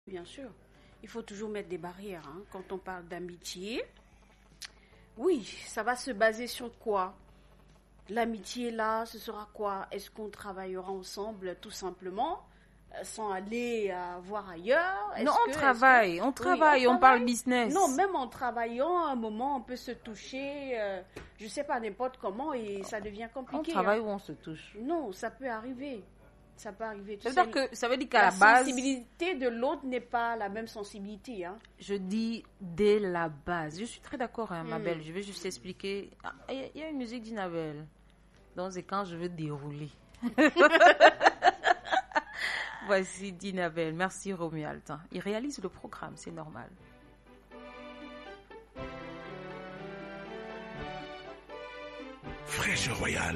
Bien sûr, il faut toujours mettre des barrières hein. Quand on parle d'amitié. Oui, ça va se baser sur quoi? L'amitié là, ce sera quoi? Est-ce qu'on travaillera ensemble tout simplement sans aller voir ailleurs? Non, on Oui, travaille, on on parle travaille. business. Non, même en travaillant, à un moment, on peut se toucher, je sais pas, n'importe comment et ça devient On compliqué. travaille Hein. ou on se touche. Non, ça peut arriver. Ça peut arriver. Tu Ça sais, veut dire ça veut dire qu'à la la base, sensibilité de l'autre n'est pas la même sensibilité. Hein. je dis dès la base. Je suis très d'accord, hein, ma belle. Je vais juste expliquer. Il y a une musique d'Inabelle. Donc, c'est quand je veux dérouler. Voici Dinabelle. Merci, Romuald. Il réalise le programme, c'est normal. Fraîche Royale.